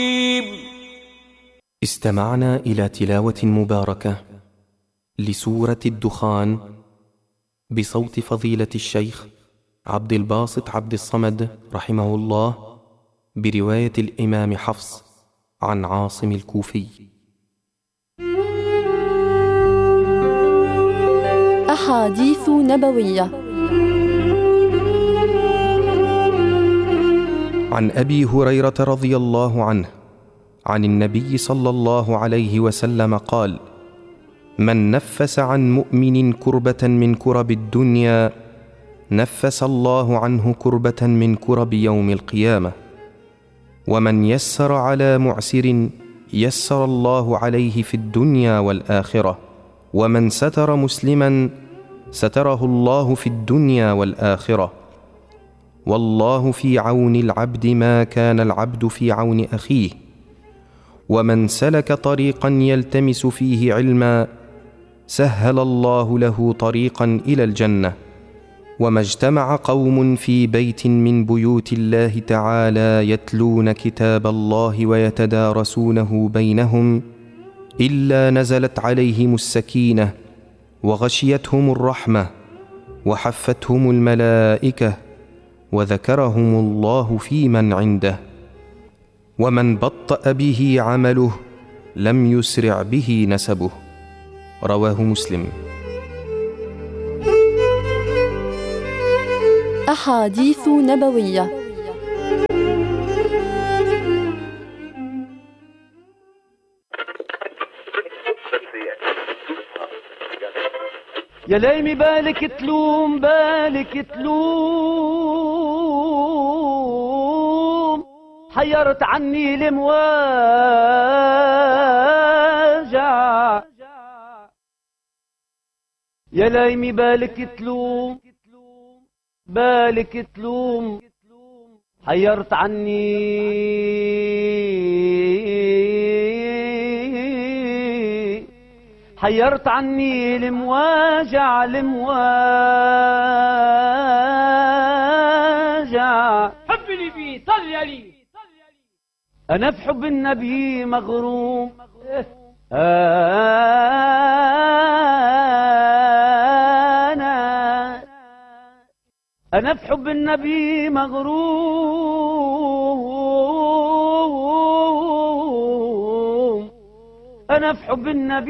استمعنا إلى تلاوة مباركة لسورة الدخان بصوت فضيلة الشيخ عبد الباسط عبد الصمد رحمه الله، برواية الإمام حفص عن عاصم الكوفي. أحاديث نبوية. عن أبي هريرة رضي الله عنه عن النبي صلى الله عليه وسلم قال: من نفس عن مؤمن كربة من كرب الدنيا نفس الله عنه كربة من كرب يوم القيامة، ومن يسر على معسر يسر الله عليه في الدنيا والآخرة، ومن ستر مسلما ستره الله في الدنيا والآخرة، والله في عون العبد ما كان العبد في عون أخيه، ومن سلك طريقا يلتمس فيه علما سهل الله له طريقا إلى الجنة. وما اجتمع قوم في بيت من بيوت الله تعالى يتلون كتاب الله ويتدارسونه بينهم إلا نزلت عليهم السكينة وغشيتهم الرحمة وحفتهم الملائكة وذكرهم الله في من عنده. ومن بطأ به عمله لم يسرع به نسبه. رواه مسلم. أحاديث نبوية. يا ليمي بالك تلوم بالك تلوم، حيرت عني المواجع. يا ليمي بالك تلوم بالك تلوم، حيرت عني حيرت عني المواجع المواجع. حبني بيه صلي عليه. أنا في حب النبي مغروم، أنا في حب النبي مغروم، أنا في حب النبي